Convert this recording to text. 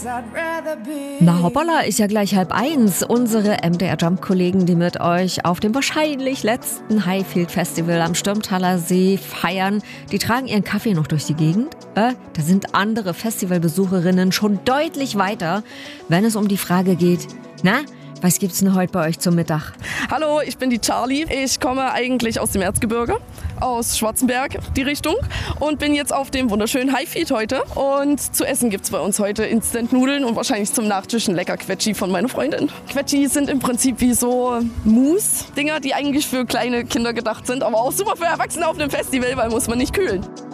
Na hoppala, ist ja gleich 12:30. Unsere MDR Jump-Kollegen, die mit euch auf dem wahrscheinlich letzten Highfield Festival am Stürmtaler See feiern, die tragen ihren Kaffee noch durch die Gegend. Da sind andere Festivalbesucherinnen schon deutlich weiter, wenn es um die Frage geht, na, was gibt's denn heute bei euch zum Mittag? Hallo, ich bin die Charlie. Ich komme eigentlich aus dem Erzgebirge, aus Schwarzenberg, die Richtung. Und bin jetzt auf dem wunderschönen Highfield heute. Und zu essen gibt's bei uns heute Instant-Nudeln und wahrscheinlich zum Nachtisch ein lecker Quetschi von meiner Freundin. Quetschi sind im Prinzip wie so Mousse-Dinger, die eigentlich für kleine Kinder gedacht sind, aber auch super für Erwachsene auf einem Festival, weil muss man nicht kühlen.